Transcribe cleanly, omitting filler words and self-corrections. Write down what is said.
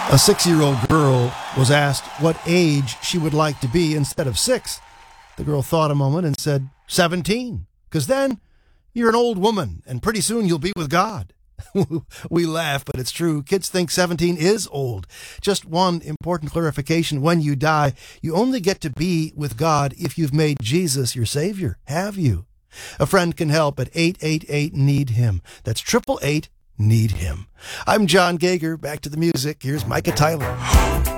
A 6-year-old girl was asked what age she would like to be instead of 6. The girl thought a moment and said 17, because then you're an old woman and pretty soon you'll be with God. We laugh, but it's true. Kids think 17 is old. Just one important clarification. When you die, you only get to be with God if you've made Jesus your Savior. Have you? A friend can help at 888-NEED-HIM. That's 888-NEED-HIM. I'm John Gager. Back to the music. Here's Micah Tyler.